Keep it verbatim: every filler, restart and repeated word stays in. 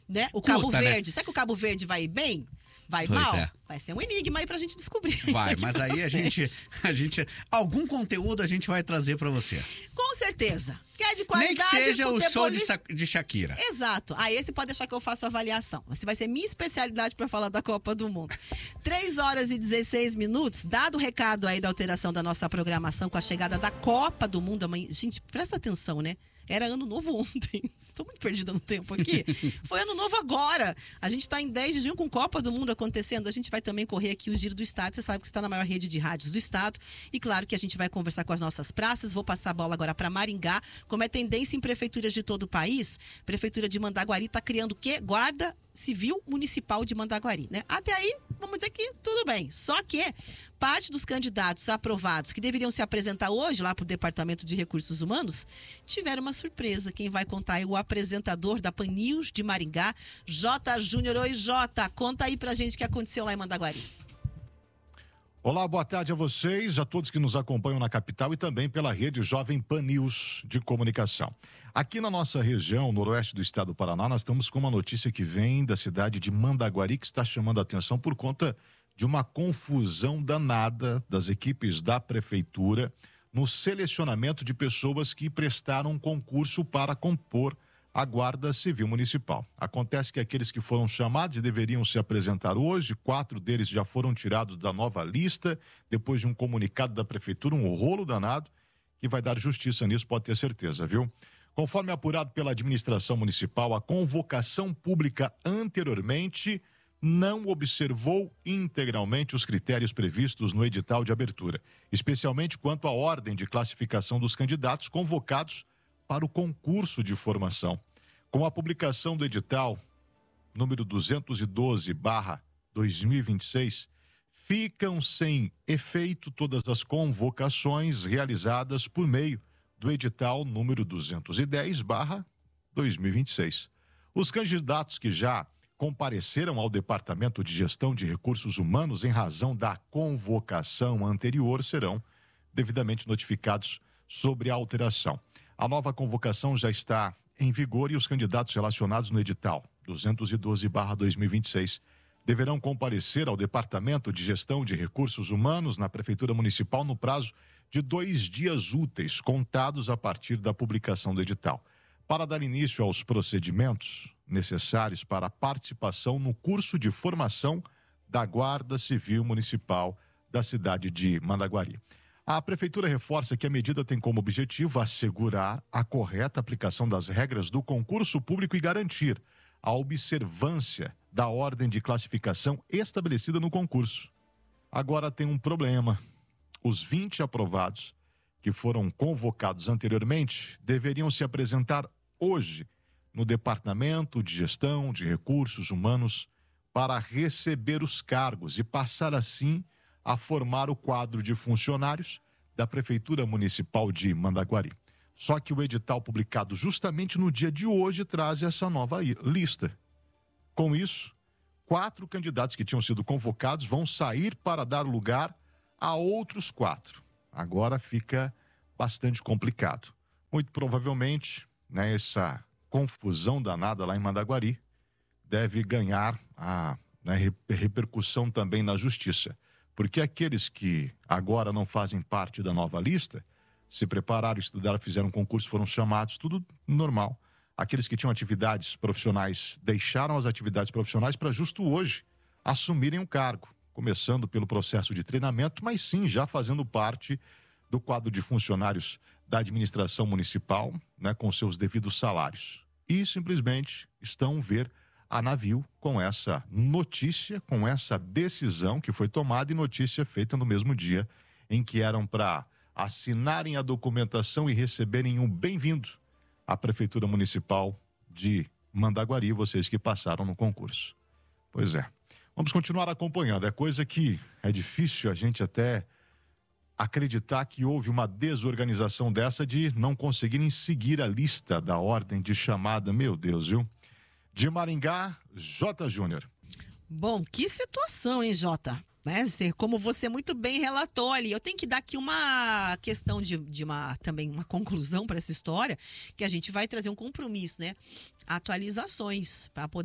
né? O Curta, Cabo né? Verde. Será que o Cabo Verde vai ir bem? Vai Pois mal? é. Vai ser um enigma aí pra gente descobrir. Vai, daqui mas pra aí a gente, frente. a gente. Algum conteúdo a gente vai trazer pra você. Com certeza. Que é de Nem que qualidade. seja o show de, futebolista- Sa- de Shakira. Exato. Aí esse pode deixar que eu faça a avaliação. Esse vai ser minha especialidade para falar da Copa do Mundo. três horas e dezesseis minutos. Dado o recado aí da alteração da nossa programação com a chegada da Copa do Mundo amanhã. Gente, presta atenção, né? Era ano novo ontem. Estou muito perdida no tempo aqui. Foi ano novo agora. A gente está em dez de junho com Copa do Mundo acontecendo. A gente vai também correr aqui o Giro do Estado. Você sabe que você está na maior rede de rádios do Estado. E claro que a gente vai conversar com as nossas praças. Vou passar a bola agora para Maringá. Como é tendência em prefeituras de todo o país, Prefeitura de Mandaguari está criando o quê? Guarda Civil Municipal de Mandaguari, né? Até aí, vamos dizer que tudo bem. Só que parte dos candidatos aprovados que deveriam se apresentar hoje lá para o Departamento de Recursos Humanos tiveram uma surpresa. Quem vai contar é o apresentador da Pan News de Maringá, Jota Júnior. Oi, Jota, conta aí pra gente o que aconteceu lá em Mandaguari. Olá, boa tarde a vocês, a todos que nos acompanham na capital e também pela rede Jovem Pan News de comunicação. Aqui na nossa região, noroeste do estado do Paraná, nós estamos com uma notícia que vem da cidade de Mandaguari, que está chamando a atenção por conta de uma confusão danada das equipes da prefeitura no selecionamento de pessoas que prestaram um concurso para compor a Guarda Civil Municipal. Acontece que aqueles que foram chamados e deveriam se apresentar hoje, quatro deles já foram tirados da nova lista, depois de um comunicado da prefeitura, um rolo danado, que vai dar justiça nisso, pode ter certeza, viu? Conforme apurado pela administração municipal, a convocação pública anteriormente não observou integralmente os critérios previstos no edital de abertura, especialmente quanto à ordem de classificação dos candidatos convocados para o concurso de formação. Com a publicação do edital número duzentos e doze barra dois mil e vinte e seis, ficam sem efeito todas as convocações realizadas por meio do edital número duzentos e dez barra dois mil e vinte e seis. Os candidatos que já compareceram ao Departamento de Gestão de Recursos Humanos em razão da convocação anterior serão devidamente notificados sobre a alteração. A nova convocação já está em vigor e os candidatos relacionados no edital duzentos e doze barra dois mil e vinte e seis deverão comparecer ao Departamento de Gestão de Recursos Humanos na Prefeitura Municipal no prazo de dois dias úteis, contados a partir da publicação do edital, para dar início aos procedimentos necessários para a participação no curso de formação da Guarda Civil Municipal da cidade de Mandaguari. A Prefeitura reforça que a medida tem como objetivo assegurar a correta aplicação das regras do concurso público e garantir a observância da ordem de classificação estabelecida no concurso. Agora tem um problema. Os vinte aprovados que foram convocados anteriormente deveriam se apresentar hoje no Departamento de Gestão de Recursos Humanos para receber os cargos e passar assim a formar o quadro de funcionários da Prefeitura Municipal de Mandaguari. Só que o edital publicado justamente no dia de hoje traz essa nova lista. Com isso, quatro candidatos que tinham sido convocados vão sair para dar lugar a outros quatro. Agora fica bastante complicado. Muito provavelmente, né, essa confusão danada lá em Mandaguari deve ganhar a né, repercussão também na justiça. Porque aqueles que agora não fazem parte da nova lista, se prepararam, estudaram, fizeram concurso, foram chamados, tudo normal. Aqueles que tinham atividades profissionais deixaram as atividades profissionais para justo hoje assumirem o cargo, começando pelo processo de treinamento, mas sim já fazendo parte do quadro de funcionários da administração municipal, né, com seus devidos salários. E simplesmente estão ver a navio com essa notícia, com essa decisão que foi tomada e notícia feita no mesmo dia em que eram para assinarem a documentação e receberem um bem-vindo à Prefeitura Municipal de Mandaguari, vocês que passaram no concurso. Pois é, vamos continuar acompanhando. É coisa que é difícil a gente até acreditar que houve uma desorganização dessa de não conseguirem seguir a lista da ordem de chamada. Meu Deus, viu? De Maringá, Jota Júnior. Bom, que situação, hein, Jota? Mas, como você muito bem relatou ali, eu tenho que dar aqui uma questão de, de uma, também uma conclusão para essa história, que a gente vai trazer um compromisso, né? Atualizações para poder